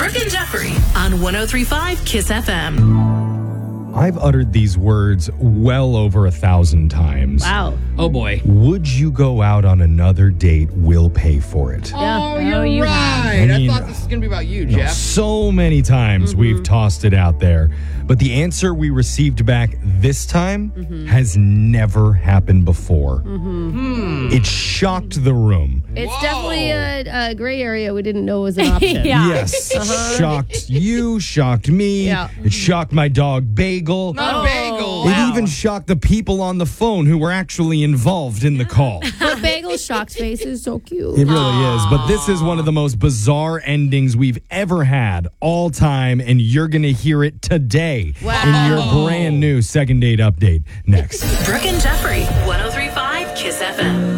Brooke and Jeffrey on 103.5 Kiss FM. I've uttered these words well over 1,000 times. Wow. Oh, boy. Would you go out on another date? We'll pay for it. Oh, Yeah. you're You right. I mean, I thought this was going to be about you, Jeff. So many times we've tossed it out there. But the answer we received back this time has never happened before. It shocked the room. It's Whoa. definitely a gray area we didn't know was an option. Yeah. Yes. Shocked you, shocked me. Yeah. It shocked my dog Bagel. Not a bagel. It even shocked the people on the phone who were actually involved in the call. But Bagel's shocked face is so cute. It really is. But this is one of the most bizarre endings we've ever had all time, and you're going to hear it today in your brand new second date update next. Brooke and Jeffrey, 103.5 Kiss FM.